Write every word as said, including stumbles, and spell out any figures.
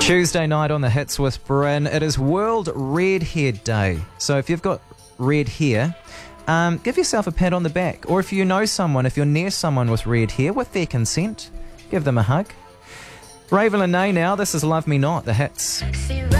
Tuesday night on the Hits with Bryn. It is World Red Hair Day. So if you've got red hair, um, give yourself a pat on the back. Or if you know someone, if you're near someone with red hair, with their consent, give them a hug. Raven and Nay now, this is Love Me Not, the Hits.